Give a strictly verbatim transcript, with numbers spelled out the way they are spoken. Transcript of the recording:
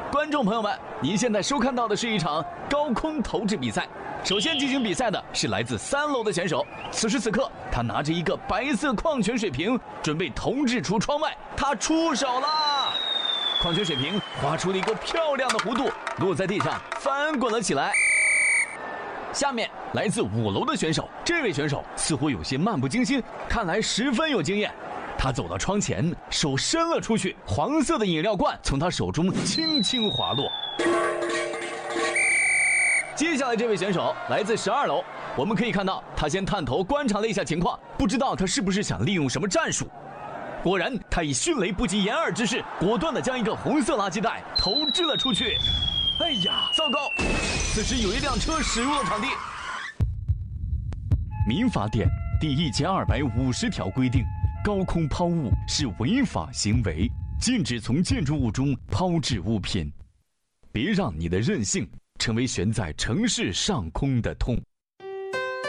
观众朋友们，您现在收看到的是一场高空投掷比赛。首先进行比赛的是来自三楼的选手，此时此刻，他拿着一个白色矿泉水瓶，准备投掷出窗外。他出手啦！矿泉水瓶划出了一个漂亮的弧度，落在地上，翻滚了起来。下面来自五楼的选手，这位选手似乎有些漫不经心，看来十分有经验。他走到窗前，手伸了出去，黄色的饮料罐从他手中轻轻滑落。接下来这位选手来自十二楼，我们可以看到他先探头观察了一下情况，不知道他是不是想利用什么战术。果然，他以迅雷不及掩耳之势，果断地将一个红色垃圾袋投掷了出去。哎呀，糟糕！此时有一辆车驶入了场地。民法典第一千二百五十条规定，高空抛物是违法行为，禁止从建筑物中抛掷物品。别让你的任性成为悬在城市上空的痛。